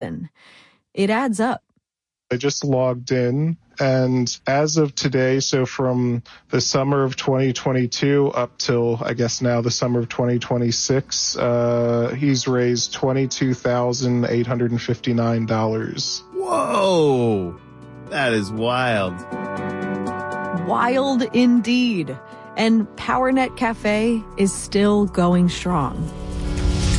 It adds up. I just logged in, and as of today, so from the summer of 2022 up till, I guess now, the summer of 2026, he's raised $22,859. Whoa! That is wild. Wild indeed. And PowerNet Cafe is still going strong.